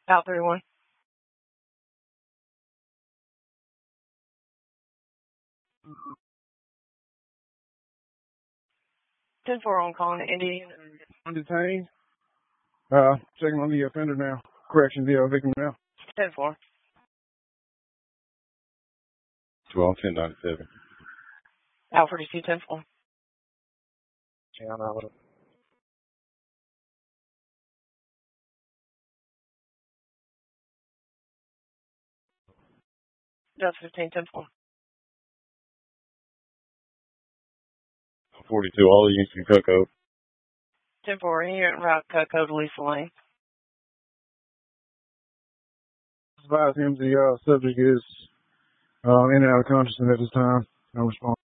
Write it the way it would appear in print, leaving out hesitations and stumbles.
Out 31. 10-4 on calling to Indian. I'm detained. Checking on the offender now. Correction, the victim now. 10-4. 12-10-97. Out 42, 10-4. Yeah, I'm out. Delta 15, 10-4. 42, all the units in Cocoa. 10-4, here at Route Cocoa to Lisa Lane. Advise him the subject is in and out of consciousness at this time. No response.